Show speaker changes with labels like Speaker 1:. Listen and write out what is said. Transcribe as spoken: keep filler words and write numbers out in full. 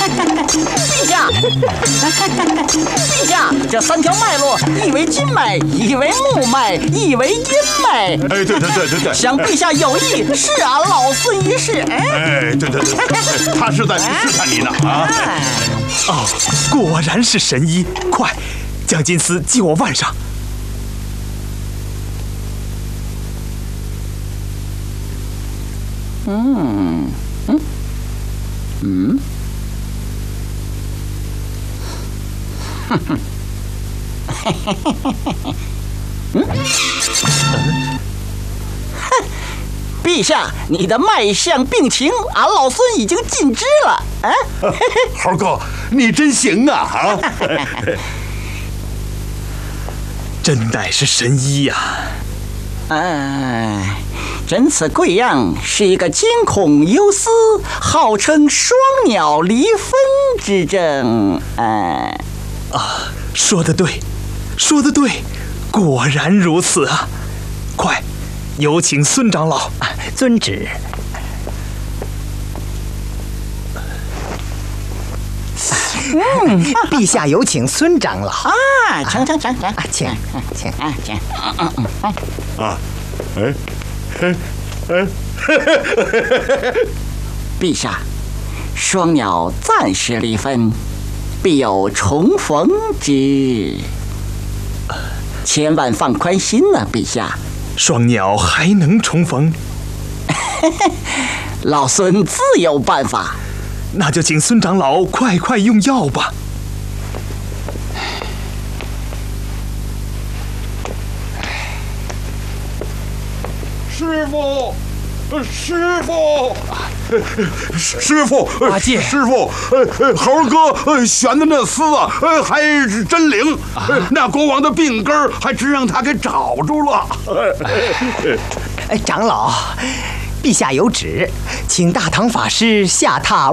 Speaker 1: 陛下，陛下，这三条脉络，一为筋脉，一为目脉，一为阴脉。
Speaker 2: 哎，对对对对对，
Speaker 1: 想陛下有意，是俺老孙一试。
Speaker 2: 哎，对对对，他是在试探你呢啊！
Speaker 3: 哦，果然是神医！快，将金丝系我腕上。
Speaker 1: 嗯嗯嗯，哼哼，嘿嘿嘿嘿嘿，嗯，哼，陛下，你的脉象病情，俺老孙已经尽知了。啊，
Speaker 2: 猴哥，你真行啊！啊，
Speaker 3: 真乃是神医呀！
Speaker 1: 哎。朕此贵样是一个惊恐忧思，号称双鸟离分之症。哎，
Speaker 3: 啊，说得对，说得对，果然如此啊！快，有请孙长老。
Speaker 4: 啊、遵旨。嗯，陛下有请孙长老。
Speaker 1: 啊，请请请请，
Speaker 4: 啊，请请
Speaker 1: 啊请，嗯嗯嗯，
Speaker 2: 啊，哎。哎哎，
Speaker 1: 陛下，双鸟暂时离分，必有重逢之。千万放宽心呐、啊，陛下。
Speaker 3: 双鸟还能重逢？
Speaker 1: 老孙自有办法。
Speaker 3: 那就请孙长老快快用药吧。
Speaker 2: 师傅，师傅，师傅，
Speaker 3: 八戒，
Speaker 2: 师傅，呃，猴哥悬的那丝啊，呃，还是真灵，那国王的病根还真让他给找住了。
Speaker 4: 哎，长老，陛下有旨，请大唐法师下榻